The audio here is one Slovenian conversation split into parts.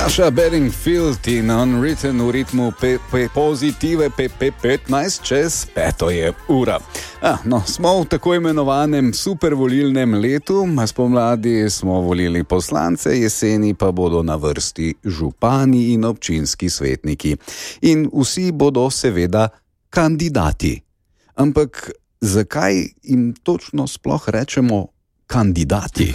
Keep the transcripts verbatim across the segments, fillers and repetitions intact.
Sasha Bedingfield in Unwritten v ritmu pe, pe, pozitive P P petnajst čez peto je ura. Ah, no, smo v tako imenovanem supervolilnem letu, spomladi smo volili poslance, jeseni pa bodo na vrsti župani in občinski svetniki. In vsi bodo seveda kandidati. Ampak zakaj jim točno sploh rečemo kandidati?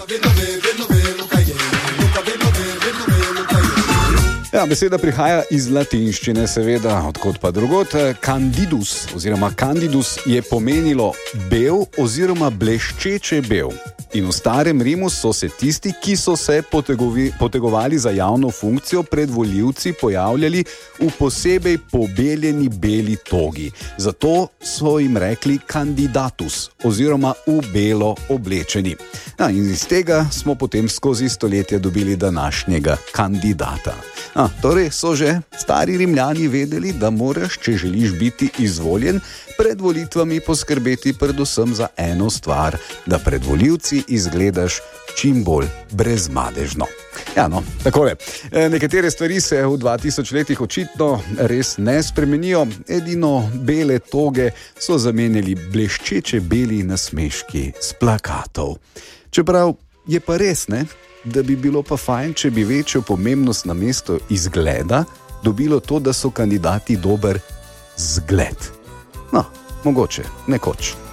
Ja, beseda prihaja iz latinščine, seveda, odkot pa drugot. Candidus oziroma candidus je pomenilo bel oziroma bleščeče bel. In v starem Rimu so se tisti, ki so se potegovi, potegovali za javno funkcijo, pred volivci pojavljali v posebej pobeljeni beli togi. Zato so jim rekli candidatus oziroma v belo oblečeni. Ja, in iz tega smo potem skozi stoletja dobili današnjega kandidata. A, torej so že stari Rimljani vedeli, da moraš, če želiš biti izvoljen, pred volitvami poskrbeti predvsem za eno stvar, da pred volivci izgledaš čim bolj brezmadežno. Ja, no, takole. Nekatere stvari se v dva tisoč letih očitno res ne spremenijo, edino bele toge so zamenjali bleščeče beli nasmeški s plakatov. Čeprav je pa res, ne? Da bi bilo pa fajn, če bi večjo pomembnost na mesto izgleda dobilo to, da so kandidati dober zgled. No, mogoče, nekoč.